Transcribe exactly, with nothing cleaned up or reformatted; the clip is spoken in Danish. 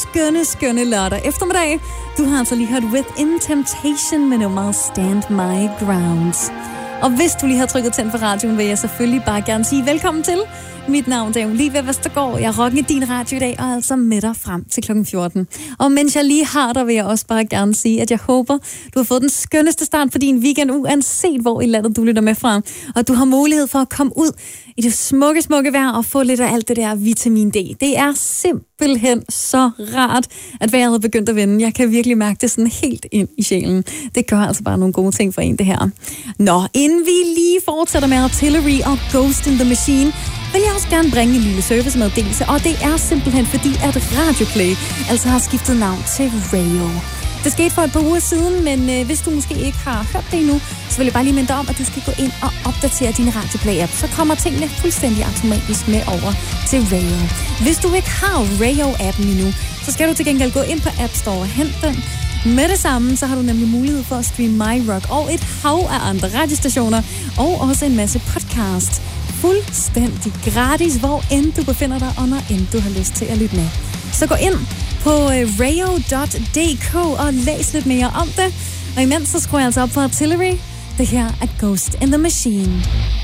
skønne, skønne lørdag eftermiddag. Du har altså lige hørt Within Temptation med nummeret Stand My Ground. Og hvis du lige har trykket tænd for radioen, vil jeg selvfølgelig bare gerne sige velkommen til. Mit navn er Olivia Vestergaard. Jeg rocker din radio i dag, og altså med dig frem til klokken fjorten. Og mens jeg lige har dig, vil jeg også bare gerne sige, at jeg håber, du har fået den skønneste start på din weekend, uanset hvor i landet du lytter med fra. Og du har mulighed for at komme ud i det smukke, smukke vejr og få lidt af alt det der vitamin D. Det er simpelthen så rart, at vejret er begyndt at vende. Jeg kan virkelig mærke det sådan helt ind i sjælen. Det gør altså bare nogle gode ting for en, det her. Nå, inden vi lige fortsætter med Artillery og Ghost in the Machine, vil jeg også gerne bringe en lille servicemeddelelse, og det er simpelthen fordi, at Radioplay altså har skiftet navn til Rayo. Det skete for et par uger siden, men øh, hvis du måske ikke har hørt det endnu, så vil jeg bare lige minde dig om, at du skal gå ind og opdatere din Radioplay-app. Så kommer tingene fuldstændig automatisk med over til Rayo. Hvis du ikke har Rayo-appen endnu, så skal du til gengæld gå ind på App Store og hente den. Med det samme, så har du nemlig mulighed for at streame MyRock og et hav af andre radiostationer, og også en masse podcast. Fuldstændig gratis, hvor end du befinder dig, og når end du har lyst til at lytte med. Så gå ind på rayo punktum d k og læs lidt mere om det. Og imens så skruer jeg altså op for Artillery. Det her er Ghost in the Machine.